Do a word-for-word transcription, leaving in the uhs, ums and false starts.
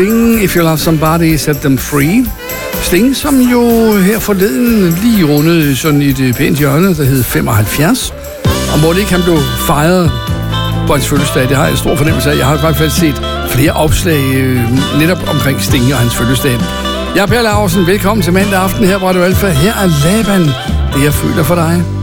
Sting, If You Love Somebody, Set Them Free. Sting, som jo her forleden lige rundede sådan i et pænt hjørne, der hed femoghalvfjerds. Og hvor det ikke han blev fejret på hans fødselsdag, det har jeg stor fornemmelse af. Jeg har i hvert fald set flere opslag øh, netop omkring Sting og hans fødselsdag. Jeg er Per Laursen. Velkommen til mandag aften her på Radio Alfa. Her er Laban, det jeg føler for dig.